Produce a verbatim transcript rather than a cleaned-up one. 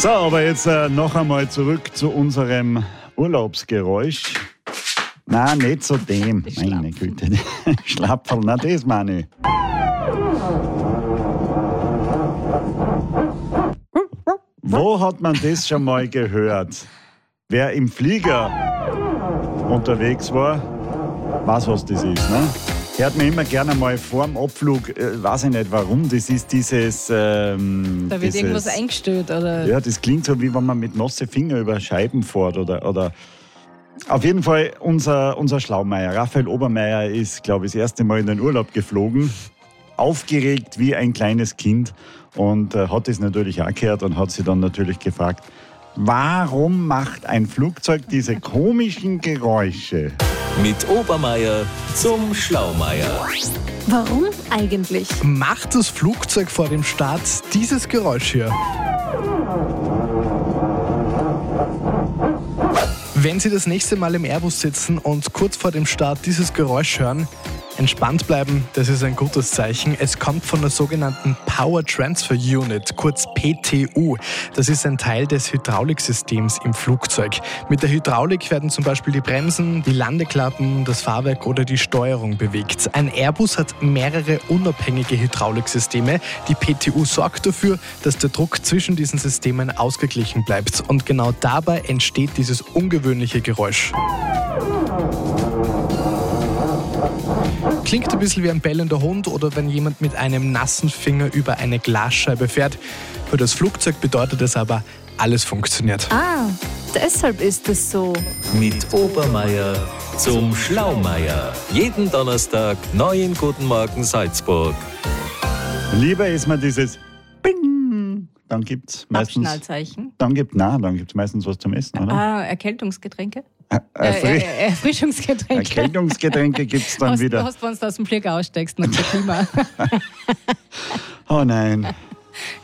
So, aber jetzt äh, noch einmal zurück zu unserem Urlaubsgeräusch. Nein, nicht zu dem. Die Meine Güte. Schlapferl, na das meine ich. Wo hat man das schon mal gehört? Wer im Flieger unterwegs war, weiß, was das ist. Ne? Hört mir immer gerne mal vor dem Abflug, äh, weiß ich nicht warum, das ist dieses... Ähm, Da wird dieses, irgendwas eingestellt, oder? Ja, das klingt so, wie wenn man mit nassen Fingern über Scheiben fährt. Oder, oder auf jeden Fall, unser, unser Schlaumeier, Raphael Obermeier, ist, glaube ich, das erste Mal in den Urlaub geflogen. Aufgeregt wie ein kleines Kind. Und äh, hat es natürlich auch gehört und hat sich dann natürlich gefragt, warum macht ein Flugzeug diese komischen Geräusche? Mit Obermeier zum Schlaumeier. Warum eigentlich? Macht das Flugzeug vor dem Start dieses Geräusch hier? Wenn Sie das nächste Mal im Airbus sitzen und kurz vor dem Start dieses Geräusch hören, entspannt bleiben, das ist ein gutes Zeichen. Es kommt von der sogenannten Power Transfer Unit, kurz P T U. Das ist ein Teil des Hydrauliksystems im Flugzeug. Mit der Hydraulik werden zum Beispiel die Bremsen, die Landeklappen, das Fahrwerk oder die Steuerung bewegt. Ein Airbus hat mehrere unabhängige Hydrauliksysteme. Die P T U sorgt dafür, dass der Druck zwischen diesen Systemen ausgeglichen bleibt. Und genau dabei entsteht dieses ungewöhnliche Geräusch. Klingt ein bisschen wie ein bellender Hund oder wenn jemand mit einem nassen Finger über eine Glasscheibe fährt. Für das Flugzeug bedeutet es aber, alles funktioniert. Ah, deshalb ist es so. Mit Obermeier zum Schlaumeier. Jeden Donnerstag neu in Guten Morgen Salzburg. Lieber ist mir dieses Bing. Dann gibt es meistens... Abschnallzeichen. Dann gibt nein, dann gibt's meistens was zum Essen, oder? Ah, Erkältungsgetränke? Äh, Äh, äh, Fri- äh, Erfrischungsgetränke. Erkältungsgetränke gibt es dann hast, wieder. Hast, wenn du aus dem Flieger aussteigst nach dem Klima. Oh nein.